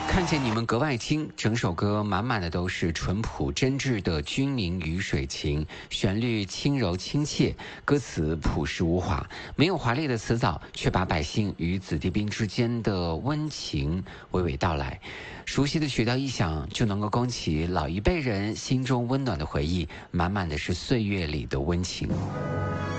看见你们格外亲，整首歌满满的都是淳朴真挚的军民鱼水情，旋律轻柔亲切，歌词朴实无华，没有华丽的词藻，却把百姓与子弟兵之间的温情娓娓道来。熟悉的曲调一响，就能够勾起老一辈人心中温暖的回忆，满满的是岁月里的温情。